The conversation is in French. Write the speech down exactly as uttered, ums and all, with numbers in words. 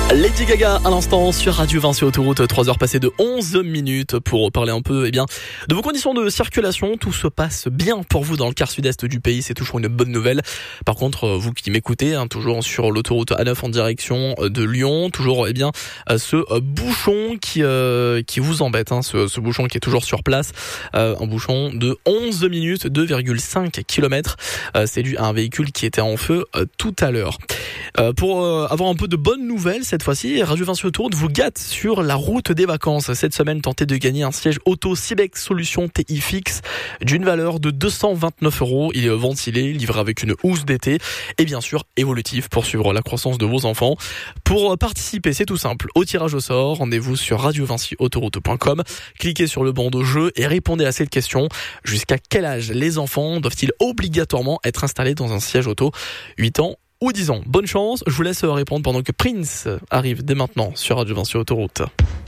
Lady Gaga à l'instant sur Radio Vinci Autoroute, trois heures passées de onze minutes pour parler un peu eh bien, de vos conditions de circulation. Tout se passe bien pour vous dans le quart sud-est du pays, c'est toujours une bonne nouvelle. Par contre, vous qui m'écoutez, hein, toujours sur l'autoroute A neuf en direction de Lyon, toujours eh bien ce bouchon qui euh, qui vous embête, hein, ce, ce bouchon qui est toujours sur place, euh, un bouchon de onze minutes, deux virgule cinq kilomètres. Euh, c'est dû à un véhicule qui était en feu euh, tout à l'heure. Euh, pour euh, avoir un peu de bonnes nouvelles cette fois-ci, Radio Vinci Autoroute vous gâte sur la route des vacances. Cette semaine, tentez de gagner un siège auto Cibex Solution T I fixe d'une valeur de deux cent vingt-neuf euros. Il est ventilé, livré avec une housse d'été et bien sûr évolutif pour suivre la croissance de vos enfants. Pour participer, c'est tout simple. Au tirage au sort, rendez-vous sur radio vinci autoroute point com. Cliquez sur le bandeau jeu et répondez à cette question. Jusqu'à quel âge les enfants doivent-ils obligatoirement être installés dans un siège auto ? huit ans ou dix ans. Bonne chance, je vous laisse répondre pendant que Prince arrive dès maintenant sur Radio Vinci Autoroute.